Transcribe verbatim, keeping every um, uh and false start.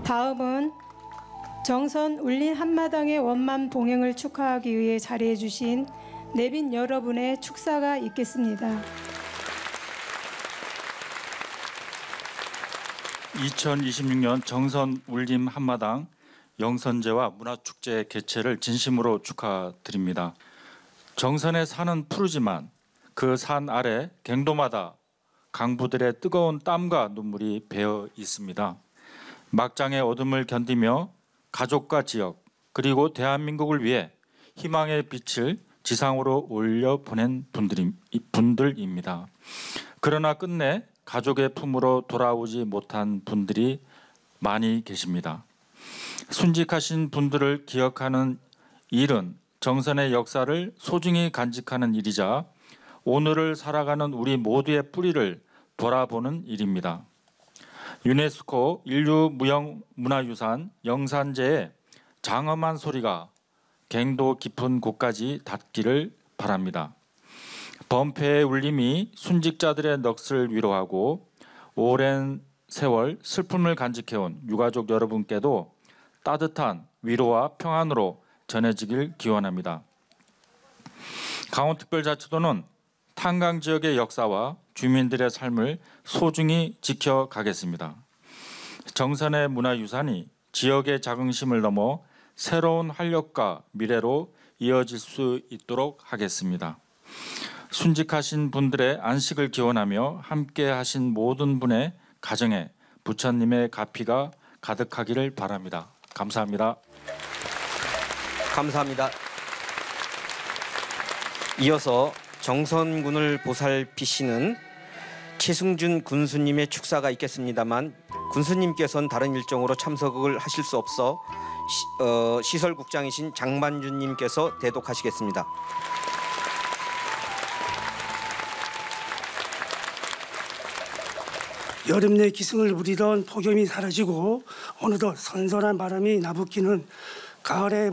다음은 정선 울린 한마당의 원만 봉행을 축하하기 위해 자리해 주신 내빈 여러분의 축사가 있겠습니다. 이천이십육 년 정선 울림 한마당 영선제와 문화축제 개최를 진심으로 축하드립니다. 정선의 산은 푸르지만 그 산 아래 갱도마다 강부들의 뜨거운 땀과 눈물이 배어 있습니다. 막장의 어둠을 견디며 가족과 지역 그리고 대한민국을 위해 희망의 빛을 지상으로 올려 보낸 분들이, 분들입니다. 그러나 끝내 가족의 품으로 돌아오지 못한 분들이 많이 계십니다. 순직하신 분들을 기억하는 일은 정선의 역사를 소중히 간직하는 일이자 오늘을 살아가는 우리 모두의 뿌리를 돌아보는 일입니다. 유네스코 인류무형문화유산 영산제의 장엄한 소리가 갱도 깊은 곳까지 닿기를 바랍니다. 범패의 울림이 순직자들의 넋을 위로하고 오랜 세월 슬픔을 간직해온 유가족 여러분께도 따뜻한 위로와 평안으로 전해지길 기원합니다. 강원특별자치도는 탄강 지역의 역사와 주민들의 삶을 소중히 지켜가겠습니다. 정선의 문화유산이 지역의 자긍심을 넘어 새로운 활력과 미래로 이어질 수 있도록 하겠습니다. 순직하신 분들의 안식을 기원하며 함께 하신 모든 분의 가정에 부처님의 가피가 가득하기를 바랍니다. 감사합니다. 감사합니다. 이어서 정선군을 보살피시는 최승준 군수님의 축사가 있겠습니다만 군수님께서는 다른 일정으로 참석을 하실 수 없어 시, 어, 시설국장이신 장만준님께서 대독하시겠습니다. 여름 내 기승을 부리던 폭염이 사라지고 어느덧 선선한 바람이 나부끼는 가을의